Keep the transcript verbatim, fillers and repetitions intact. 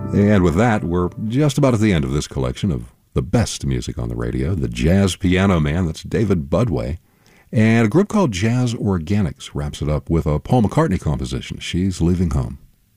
And with that, we're just about at the end of this collection of the best music on the radio, the Jazz Piano Man. That's David Budway. And a group called Jazz Organics wraps it up with a Paul McCartney composition, She's Leaving Home.